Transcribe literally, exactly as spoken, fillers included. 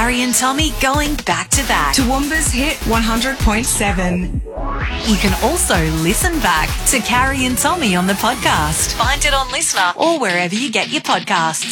Carrie and Tommy going back to back. Toowoomba's Hit one hundred point seven. You can also listen back to Carrie and Tommy on the podcast. Find it on Listener or wherever you get your podcasts.